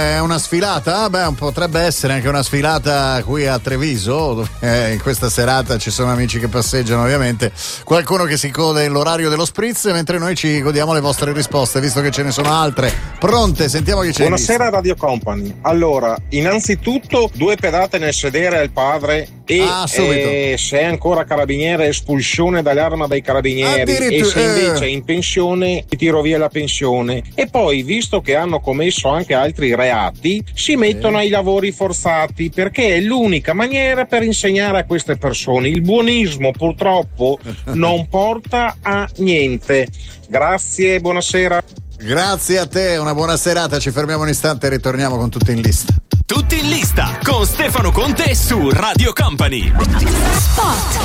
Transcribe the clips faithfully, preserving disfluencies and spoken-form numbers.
È una sfilata? Beh, potrebbe essere anche una sfilata qui a Treviso, dove eh, in questa serata ci sono amici che passeggiano, ovviamente, qualcuno che si gode l'orario dello spritz, mentre noi ci godiamo le vostre risposte, visto che ce ne sono altre. Pronte? Sentiamo chi c'è. Buonasera Radio Company. Allora, innanzitutto due pedate nel sedere al padre e ah, eh, se è ancora carabiniere espulsione dall'arma dai carabinieri, e se invece è in pensione ti tiro via la pensione. E poi, visto che hanno commesso anche altri reati, si mettono ai lavori forzati, perché è l'unica maniera per insegnare a queste persone. Il buonismo purtroppo non porta a niente. Grazie, buonasera. Grazie a te, una buona serata. Ci fermiamo un istante e ritorniamo con Tutti in Lista. Tutti in Lista con Stefano Conte su Radio Company. Spot.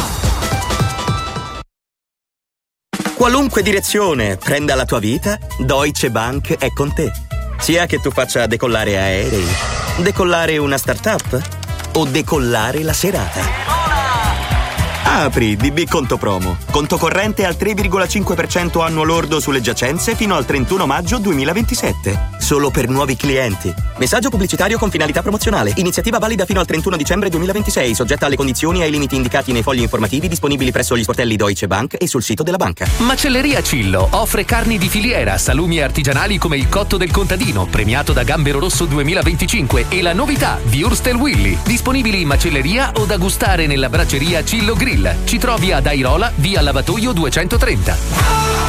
Qualunque direzione prenda la tua vita, Deutsche Bank è con te. Sia che tu faccia decollare aerei, decollare una startup o decollare la serata. Apri D B Conto Promo. Conto corrente al tre virgola cinque per cento annuo lordo sulle giacenze fino al trentuno maggio duemilaventisette. Solo per nuovi clienti. Messaggio pubblicitario con finalità promozionale. Iniziativa valida fino al trentuno dicembre duemilaventisei, soggetta alle condizioni e ai limiti indicati nei fogli informativi disponibili presso gli sportelli Deutsche Bank e sul sito della banca. Macelleria Cillo offre carni di filiera, salumi artigianali come il cotto del contadino, premiato da Gambero Rosso duemilaventicinque, e la novità di Wurstel Willy, disponibili in macelleria o da gustare nella bracceria Cillo Grill. Ci trovi ad Airola, via Lavatoio duecentotrenta.